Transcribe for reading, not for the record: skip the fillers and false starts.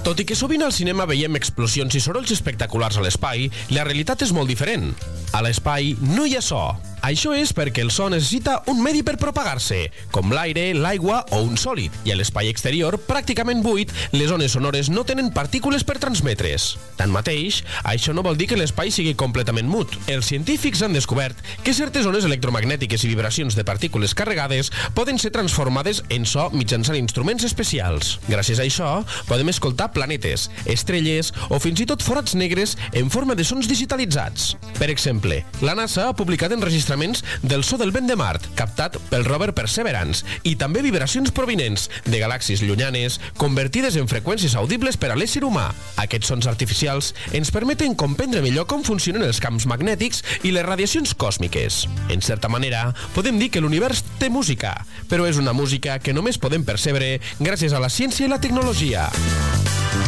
Tot i que sovint al cinema veiem explosions i sorolls espectaculars a l'espai, la realitat és molt diferent. A l'espai no hi ha so. Això és perquè el so necessita un medi per propagar-se, com l'aire, l'aigua o un sòlid, i a l'espai exterior, pràcticament buit, les ones sonores no tenen partícules per transmetre's. Tanmateix, això no vol dir que l'espai sigui completament mut. Els científics han descobert que certes ones electromagnètiques i vibracions de partícules carregades poden ser transformades en so mitjançant instruments especials. Gràcies a això, podem escoltar planetes, estrelles o fins i tot forats negres en forma de sons digitalitzats. Per exemple, la NASA ha publicat enregistraments del so del vent de Mart, captat pel rover Perseverance, i també vibracions provinents de galàxies llunyanes, convertides en freqüències audibles per a l'ésser humà. Aquests sons artificials ens permeten comprendre millor com funcionen els camps magnètics i les radiacions còsmiques. En certa manera, podem dir que l'univers té música, però és una música que només podem percebre gràcies a la ciència i la tecnologia.